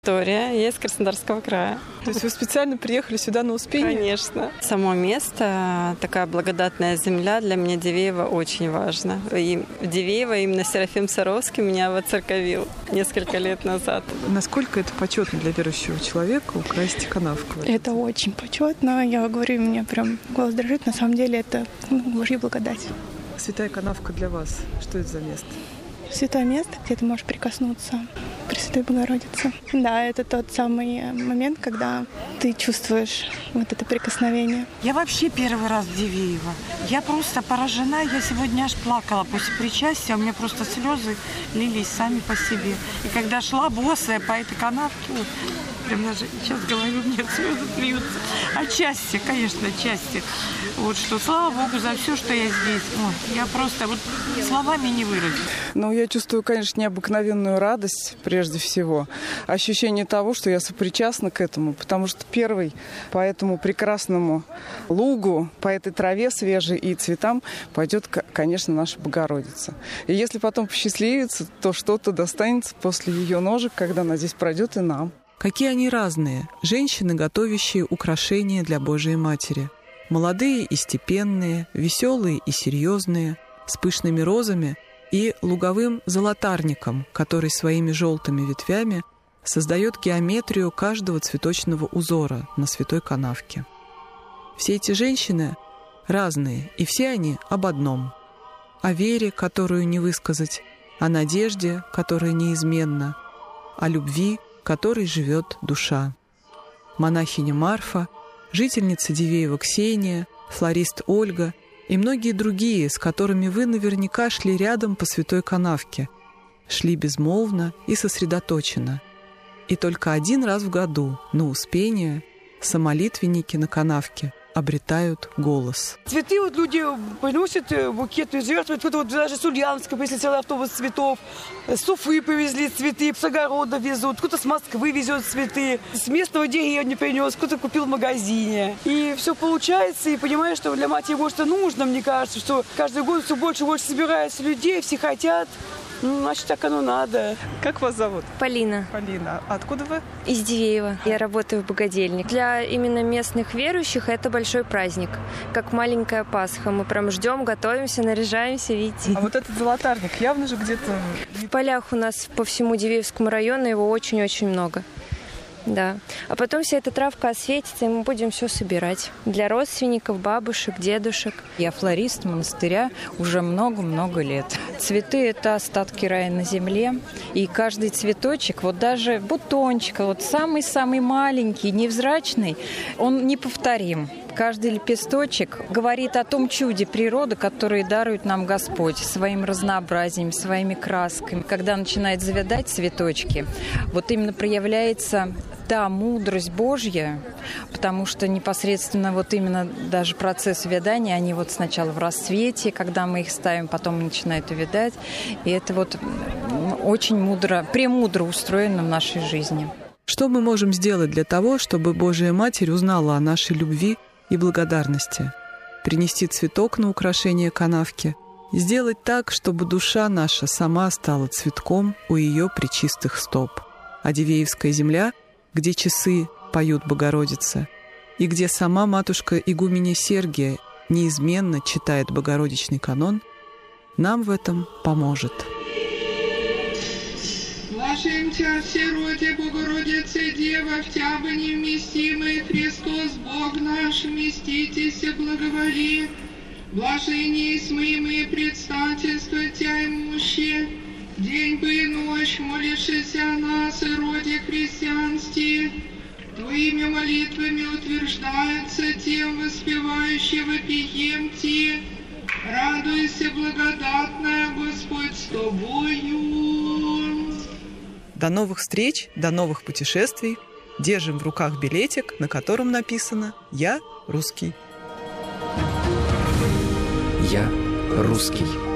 Виктория, я из Краснодарского края. То есть вы специально приехали сюда на Успение? Конечно. Само место, такая благодатная земля, для меня Дивеево очень важно. И в Дивеево именно Серафим Саровский меня воцерковил несколько лет назад. Насколько это почетно для верующего человека украсть канавку? Это очень почетно. Я говорю, у меня прям голос дрожит. На самом деле это Божья благодать. Святая канавка для вас. Что это за место? Святое место, где ты можешь прикоснуться к Пресвятой Богородице. Да, это тот самый момент, когда ты чувствуешь вот это прикосновение. Я вообще первый раз в Дивеево. Я просто поражена. Я сегодня аж плакала после причастия. У меня просто слезы лились сами по себе. И когда шла босая по этой канавке, вот, прям даже сейчас говорю, мне слезы льются. От счастья, конечно, от счастья. Вот что, слава Богу за все, что я здесь. Ой, я просто вот словами не выразить. Ну, я чувствую, конечно, необыкновенную радость, прежде всего. Ощущение того, что я сопричастна к этому, потому что первый по этому прекрасному лугу, по этой траве свежей и цветам пойдет, конечно, наша Богородица. И если потом посчастливится, то что-то достанется после ее ножек, когда она здесь пройдет, и нам. Какие они разные, женщины, готовящие украшения для Божией Матери. Молодые и степенные, веселые и серьезные, с пышными розами и луговым золотарником, который своими желтыми ветвями создает геометрию каждого цветочного узора на святой канавке. Все эти женщины разные, и все они об одном. О вере, которую не высказать, о надежде, которая неизменна, о любви, которой живет душа. Монахиня Марфа, жительница Дивеева Ксения, флорист Ольга и многие другие, с которыми вы наверняка шли рядом по святой канавке, шли безмолвно и сосредоточенно. И только один раз в году, на Успение, самолитвенники на канавке обретают голос. Цветы вот люди приносят букеты, жертвуют. Вот даже с Ульяновска привезли целый автобус цветов. С Уфы повезли цветы, с огорода везут. Кто-то с Москвы везет цветы. С местного деревни принес, кто-то купил в магазине. И все получается. И понимаешь, что для Матери Божьей нужно, мне кажется, что каждый год все больше и больше собирается людей, все хотят. Ну, значит, так оно надо. Как вас зовут? Полина. Полина. А откуда вы? Из Дивеева. Я работаю в богадельне. Для именно местных верующих это большой праздник. Как маленькая Пасха. Мы прям ждем, готовимся, наряжаемся, видите. А вот этот золотарник явно же где-то... В полях у нас по всему Дивеевскому району его очень-очень много. Да. А потом вся эта травка осветится, и мы будем все собирать. Для родственников, бабушек, дедушек. Я флорист монастыря уже много-много лет. Цветы – это остатки рая на земле. И каждый цветочек, вот даже бутончик, вот самый-самый маленький, невзрачный, он неповторим. Каждый лепесточек говорит о том чуде природы, которое дарует нам Господь своим разнообразием, своими красками. Когда начинает завядать цветочки, вот именно проявляется та мудрость Божья, потому что непосредственно вот именно даже процесс увядания, они вот сначала в расцвете, когда мы их ставим, потом начинают увядать. И это вот очень мудро, премудро устроено в нашей жизни. Что мы можем сделать для того, чтобы Божья Матерь узнала о нашей любви и благодарности? Принести цветок на украшение канавки, сделать так, чтобы душа наша сама стала цветком у ее пречистых стоп. А Дивеевская земля, где часы поют Богородица, и где сама матушка игуменя Сергия неизменно читает Богородичный канон, нам в этом поможет. Блажен Тя, Всеродие Богородице Дева, в Тя бы невместимый Христос, Бог наш, вместитеся, благоволи. Блажение с моими предстательства Тя имуще, день бы и ночь молившись о нас, и роде христианстве, Твоими молитвами утверждаются тем, воспевающие вопием Ти. Радуйся, благодатная, Господь с Тобою. До новых встреч, до новых путешествий. Держим в руках билетик, на котором написано «Я русский». Я русский.